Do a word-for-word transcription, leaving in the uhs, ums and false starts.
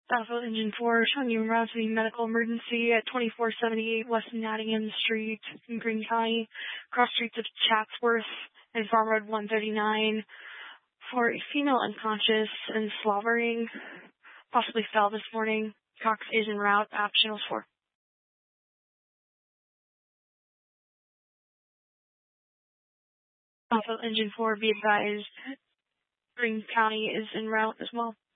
Battlefield Engine four, showing you en route to the medical emergency at twenty-four seventy-eight West Nottingham Street in Greene County, cross streets of Chatsworth and Farm Road one thirty-nine, for a female unconscious and slobbering, possibly fell this morning. Cox is en route, app channels four. Battlefield Engine four, be advised, Greene County is en route as well.